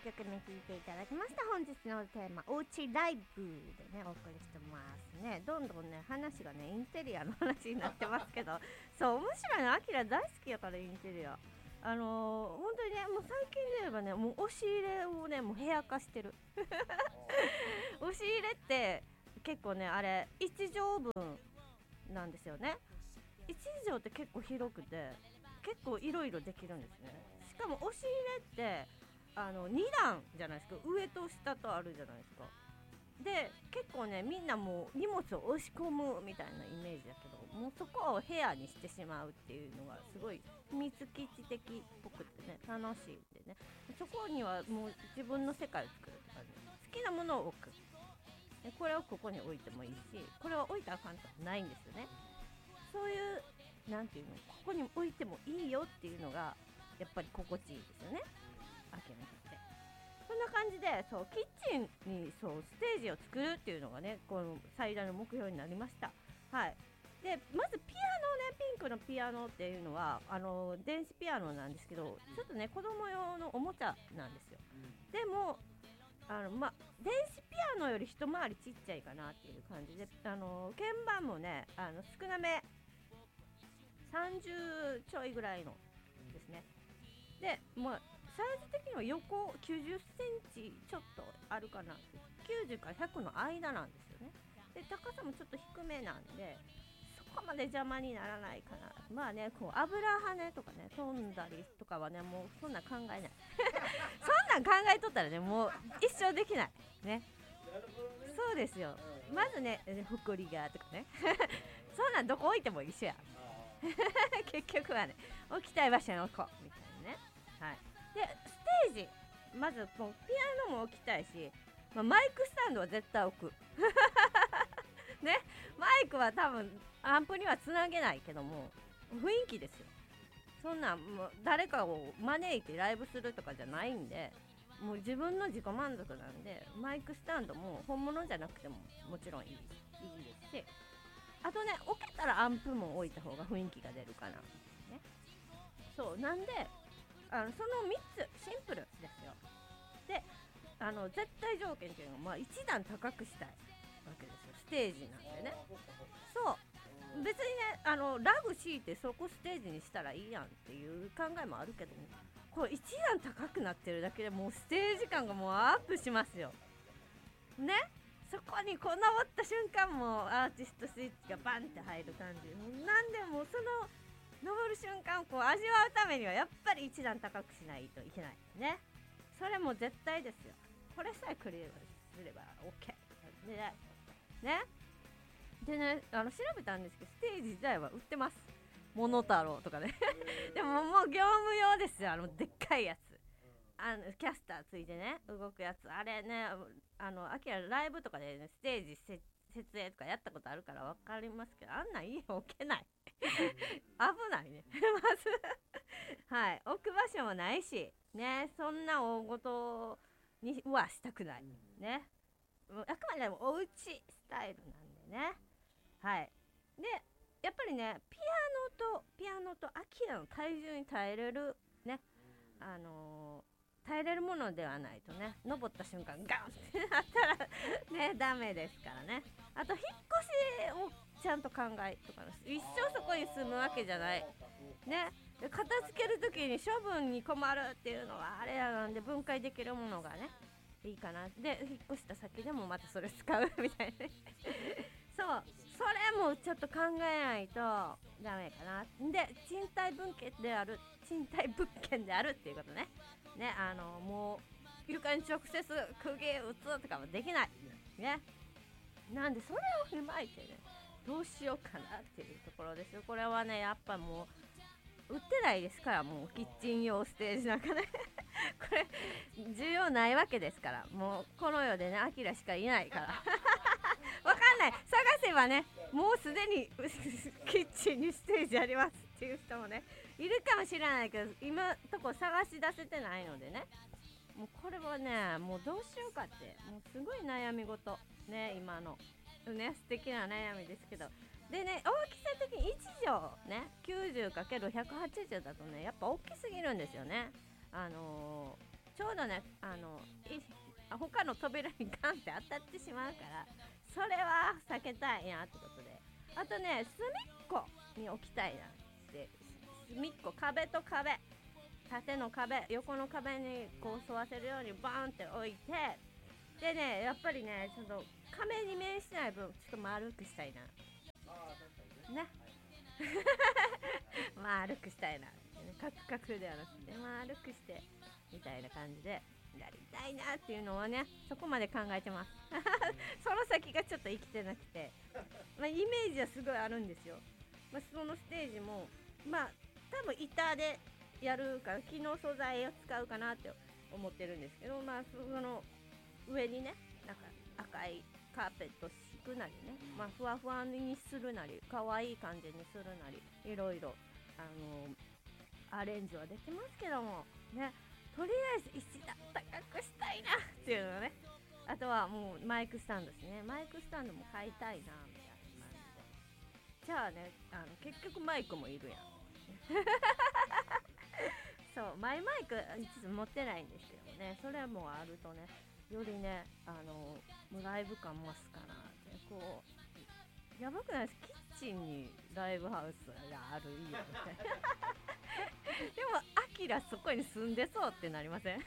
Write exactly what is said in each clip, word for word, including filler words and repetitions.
っきょくめ聴いていただきました。本日のテーマ、おうちライブでねお送りしてますね。どんどんね話がねインテリアの話になってますけどそう面白いの、アキラ大好きやからインテリア。あのー、本当にねもう最近で言えばねもう押し入れをねもう部屋化してる押し入れって結構ねあれいち畳分なんですよね。いち畳って結構広くて結構いろいろできるんですね。しかも押し入れってあのに段じゃないですか。上と下とあるじゃないですか。で結構ねみんなもう荷物を押し込むみたいなイメージだけど、もうそこを部屋にしてしまうっていうのがすごい秘密基地的っぽくてね楽しいんでね、そこにはもう自分の世界を作るって感じ。好きなものを置く。でこれをここに置いてもいいし、これは置いたらあかんとかないんですよね。そういうなんていうの、ここに置いてもいいよっていうのがやっぱり心地いいですよね、アキラにとって。そんな感じで、そうキッチンにそうステージを作るっていうのがねこの最大の目標になりました。はい。でまずピアノね、ピンクのピアノっていうのはあの電子ピアノなんですけど、ちょっとね子供用のおもちゃなんですよ。でもあのま電子ピアノより一回りちっちゃいかなっていう感じで、あの鍵盤もねあの少なめ、さんじゅうちょいぐらいのですね。で、まあ、サイズ的には横きゅうじゅっセンチちょっとあるかな、きゅうじゅうからひゃくの間なんですよね。で高さもちょっと低めなんでそこまで邪魔にならないかな。まあねこう油跳ねとかね飛んだりとかはねもうそんなん考えないそんなん考えとったらねもう一生できないね。そうですよ。まずねほこりがとかねそんなんどこ置いても一緒や結局はね置きたい場所に置こうみたいなね。はい。でステージ、まずもうピアノも置きたいし、まあ、マイクスタンドは絶対置くね。マイクは多分アンプにはつなげないけども雰囲気ですよ。そんなんもう誰かを招いてライブするとかじゃないんで、もう自分の自己満足なんでマイクスタンドも本物じゃなくてももちろんいい、いいですし、あとね置けたらアンプも置いた方が雰囲気が出るかな、ね。そうなんであのそのみっつシンプルですよ。であの絶対条件っていうのは、まあ、一段高くしたいわけですよ、ステージなんでね。そう別にねあのラグ敷いてそこステージにしたらいいやんっていう考えもあるけども、これ一段高くなってるだけでもうステージ感がもうアップしますよね。そこにこう登った瞬間もアーティストスイッチがバンって入る感じ。もうなんでもその登る瞬間をこう味わうためにはやっぱり一段高くしないといけないね。それも絶対ですよ。これさえクリアすれば OK でね。でねあの調べたんですけどステージ自体は売ってます。モノタロウとかねでももう業務用ですよ。あのでっかいやつ、あのキャスターついてね動くやつ。あれねあのアキラライブとかで、ね、ステージ設営とかやったことあるから分かりますけど、あんなん家置けない危ないねまずはい置く場所もないしね、そんな大ごとにはしたくないね。あくまでもおうちスタイルなんでね。はい。でやっぱりねピアノとピアノとアキラの体重に耐えれるね、あのー、耐えれるものではないとね、登った瞬間ガンってなったらねダメですからね。あと引っ越しをちゃんと考えとか、一生そこに住むわけじゃないね。で片付けるときに処分に困るっていうのはあれやなんで、分解できるものがねいいかな。で引っ越した先でもまたそれ使うみたいなそうそれもちょっと考えないとダメかな。で賃貸物件である賃貸物件であるっていうことね。ねあのもう床に直接釘打つとかもできないね。なんでそれを踏まえてねどうしようかなっていうところですよ。これはねやっぱもう売ってないですから、もうキッチン用ステージなんかねこれ需要ないわけですから、もうこの世でねアキラしかいないからわかんない、探せばねもうすでにキッチンにステージありますっていう人もねいるかもしれないけど、今とこ探し出せてないのでね、もうこれはねもうどうしようかって、もうすごい悩み事ね、今のね素敵な悩みですけど。でね大きさ的にいち畳ね きゅうじゅうかけるひゃくはちじゅう だとねやっぱ大きすぎるんですよね。あのちょうどねあのい他の扉にガンって当たってしまうからそれは避けたいなってことで、あとね隅っこに置きたいなって隅っこ壁と壁縦の壁横の壁にこう沿わせるようにバーンって置いて、でねやっぱりねちょっと壁に面してない分ちょっと丸くしたいなね丸くしたいなってね、カクカクではなくて丸くしてみたいな感じでやりたいなっていうのをねそこまで考えてますその先がちょっと生きてなくて、まあ、イメージはすごいあるんですよ、まあ、そのステージもまあ多分板でやるから木の素材を使うかなって思ってるんですけど、まあその上にねなんか赤いカーペット敷くなりね、まあふわふわにするなり可愛い感じにするなりいろいろあのアレンジはできますけどもね、とりあえず一段高くしたいなっていうのね、あとはもうマイクスタンドですね、マイクスタンドも買いたいなみたいな感じで、じゃあねあの結局マイクもいるやんそうマイマイク実は持ってないんですけどもね、それもあるとねよりねあのライブ感増すかなってこうやばくないです、キッチンにライブハウスがある家みたいなでもアキラそこに住んでそうってなりません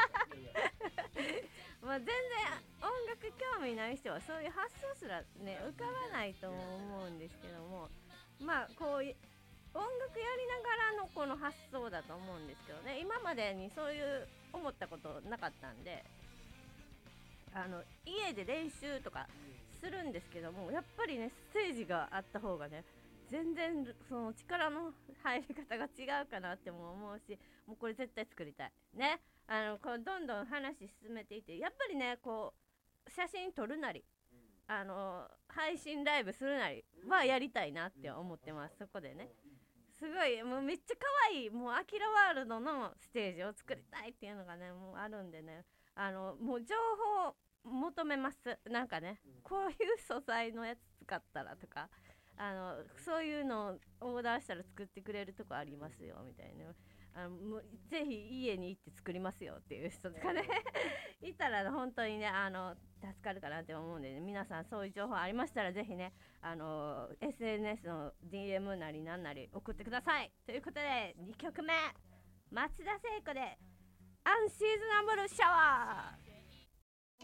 まあ全然音楽興味ない人はそういう発想すらね浮かばないと思うんですけども、まあこういう音楽やりながらのこの発想だと思うんですけどね、今までにそういう思ったことなかったんで、あの家で練習とかするんですけどもやっぱりねステージがあった方がね全然その力の入り方が違うかなっても思うし、もうこれ絶対作りたいね、あのこうどんどん話進めていてやっぱりねこう写真撮るなりあの配信ライブするなりはやりたいなって思ってます。そこでねすごいもうめっちゃ可愛いもうアキラワールドのステージを作りたいっていうのがねもうあるんでね、あのもう情報求めます。なんかねこういう素材のやつ使ったらとかあのそういうのをオーダーしたら作ってくれるとこありますよみたいな、あのもうぜひ家に行って作りますよっていう人とかねいたら本当にねあの助かるかなって思うんで、ね、皆さんそういう情報ありましたらぜひねあの エスエヌエス の ディーエム なりなんなり送ってくださいということでにきょくめ松田聖子でアンシーズナブルシャワー。